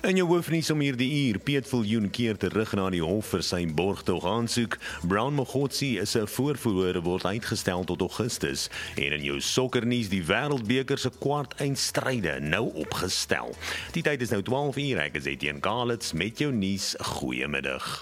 In jou hoofnuus om hierdie uur, Piet Viljoen keer terug na die hof vir sy borgtog aansoek. Brown Mogotsi is 'n voorverhore word uitgestel tot Augustus. En in jou sokkernuus, die Wêreldbeker se kwart-eindstryde nou opgestel. Die tyd is nou 12 uur, ek is Etienne Kalitz met jou nuus. Goeiemiddag.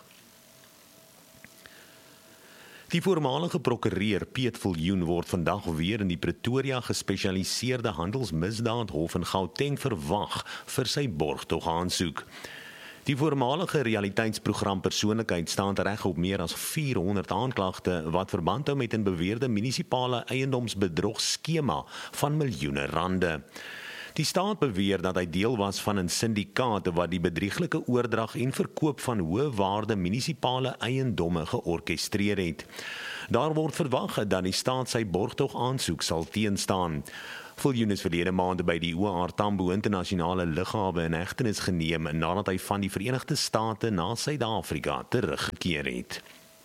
Die voormalige prokureur Piet Viljoen word vandag weer in die Pretoria gespesialiseerde handelsmisdaadhof in Gauteng verwag vir sy borgtog aansoek. Die voormalige realiteitsprogram persoonlikheid staan reg op meer as 400 aanklagte wat verband hou met 'n beweerde munisipale eiendomsbedrog skema van miljoene rande. Die staat beweer dat hy deel was van 'n syndikaat wat die bedrieglike oordrag en verkoop van hoëwaarde munisipale eiendomme georkestreer het. Daar word verwag dat die staat sy borgtog aansoek sal teenstaan. Viljoen is verlede maand by die OR Tambo internasionale lughawe in hegtenis geneem nadat hy van die Verenigde State na Suid-Afrika teruggekeer het.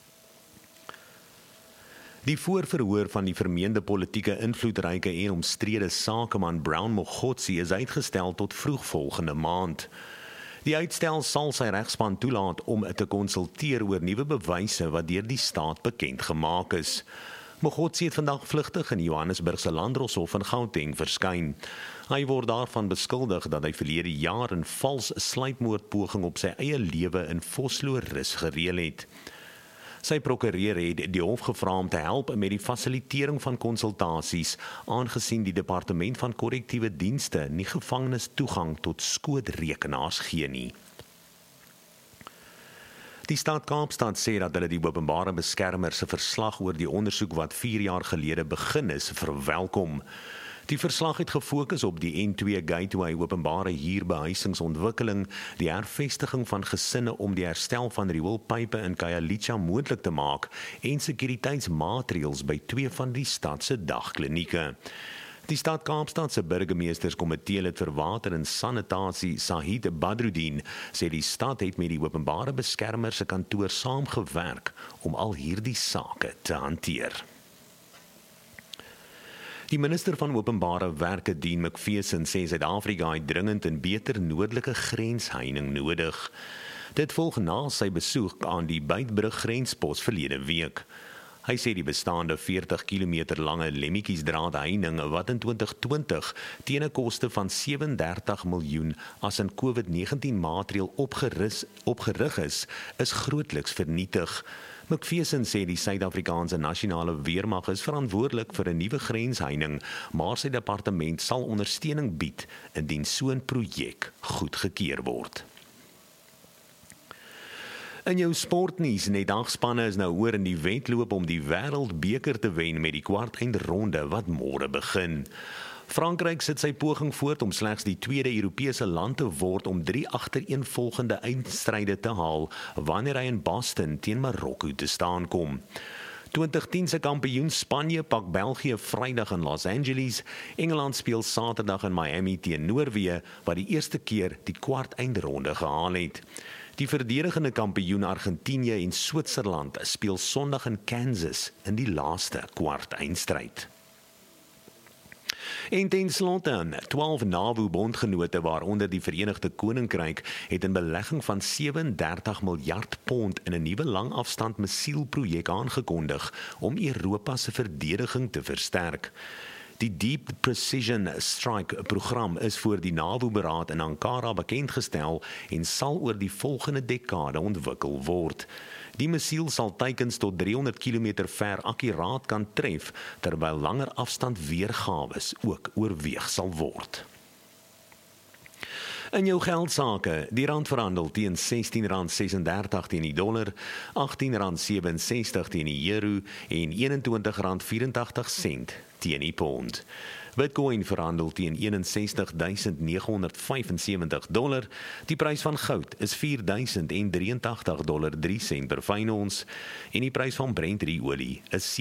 Die voorverhoor van die vermeende politieke invloedryke en omstrede sakeman Brown Mogotsi is uitgestel tot vroeg volgende maand. Die uitstel sal sy regspan toelaat om te konsulteer oor nuwe bewyse wat deur die staat bekend gemaak is. Mogotsi het vandag vlugtig in Johannesburg se Landdroshof in Gauteng verskyn. Hy word daarvan beskuldig dat hy verlede jaar 'n vals sluipmoordpoging op sy eie lewe in Vosloorus gereël het. Sy prokureur het die hof gevra om te help met die fasilitering van konsultasies, aangesien die Departement van Korrektiewe Dienste nie gevangenes toegang tot skootrekenaars gee nie. Die stad Kaapstad sê dat hulle die openbare beskermer se verslag oor die ondersoek wat 4 jaar gelede begin is, verwelkom. Die verslag het gefokus op die N2 Gateway openbare huurbehuisingsontwikkeling, die hervestiging van gesinne om die herstel van rioolpype in Khayelitsha moontlik te maak en sekuriteitsmaatreëls by 2 van die stad se dagklinieke. Die stad Kaapstad se burgemeesterskomitee lid vir water en sanitasie, Sahid Badruddin, sê die stad het met die openbare beskermer se kantoor saamgewerk om al hierdie sake te hanteer. Die minister van Openbare Werke, Dean McPherson, sê Suid-Afrika het dringend 'n beter noordelike grensheining nodig. Dit volg na sy besoek aan die Beitbrug grenspos verlede week. Hy sê die bestaande 40 km lange lemmetjiesdraad heining wat in 2020 teen 'n koste van 37 miljoen as 'n COVID-19 maatreël opgerig is grootliks vernietig. McPherson sê die Suid-Afrikaanse nasionale weermag is verantwoordelik vir 'n nuwe grensheining, maar sy departement sal ondersteuning bied indien so 'n projek goedgekeur word. In jou sportnuus, net dagspanne is nou hoor in die wedloop om die Wêreldbeker te wen met die kwartfinale wat môre begin. Frankryk sit sy poging voort om slegs die tweede Europese land te word om 3 agtereenvolgende eindstryde te haal wanneer hy in Boston teen Marokko te staan kom. 2010 se kampioen Spanje pak België Vrydag in Los Angeles. Engeland speel Saterdag in Miami teen Noorwe wat die eerste keer die kwartfinale gehaal het. Die verdedigende kampioen Argentinië en Switserland speel Sondag in Kansas in die laaste kwartfinalestryd. En ten slotte, 12 NAVO-bondgenote waaronder die Verenigde Koninkryk het 'n belegging van 37 miljard pond in 'n nuwe langafstand missielprojek aangekondig om Europa se verdediging te versterk. Die Deep Precision Strike program is voor die NAVO-beraad in Ankara bekendgestel en sal oor die volgende dekade ontwikkel word. Die missiel sal teikens tot 300 km ver akkuraat kan tref, terwyl langer afstand weergawes ook oorweeg sal word. In jou geldsake, die rand verhandel teen R16.36 teen die dollar, R18.67 teen die euro en R21.84 teen die pond. Bitcoin verhandel teen $61.975. Die prys van goud is $4.083.3 per fyn ons en die prys van Brent olie is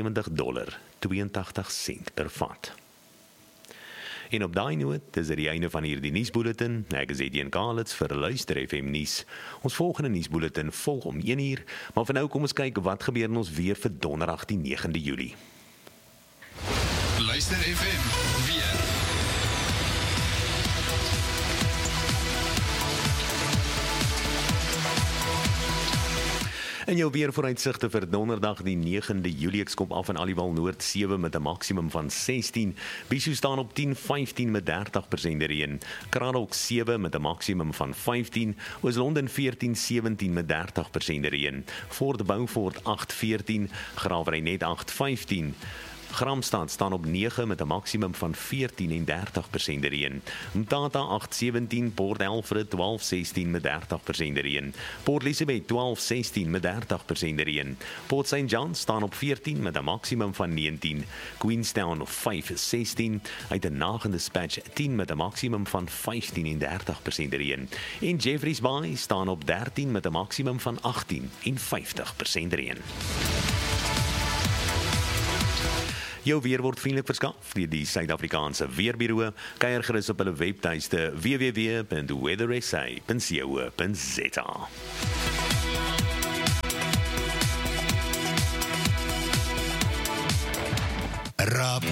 $77.82 per vat. En op daai noot is dit die einde van hierdie nuusbulletin. Ek is Etienne Kalitz vir Luister FM nuus. Ons volgende nuusbulletin volg om 1:00, maar vir nou kom ons kyk wat gebeur in ons weer vir Donderdag die 9de Julie. Luister FM weer. In jou weervooruitsigte vir donderdag die 9de Julie, ek skop af in Aliwal Noord 7 met 'n maksimum van 16. Bishu staan op 10-15 met 30% reën. Kranok 7 met 'n maksimum van 15. Oos-London 14-17 met 30% reën. Fort Beaufort 8-14, Grawery net 8-15. Gramstad staan op 9 met 'n maksimum van 14 en 30% reën. Mtata 8-17, Port Alfred 12-16 met 30% reën. Port Elizabeth 12-16 met 30% reën. Port St. John staan op 14 met 'n maksimum van 19. Queenstown 5-16, uit 'n Nagendispatch 10 met 'n maksimum van 15 en 30% reën. En Jeffreys Bay staan op 13 met 'n maksimum van 18 en 50% reën. Jou weer word vriendelik verskaf deur die Suid-Afrikaanse Weerbureau. Kyk gerus op hulle webtuiste www.weathersa.co.za.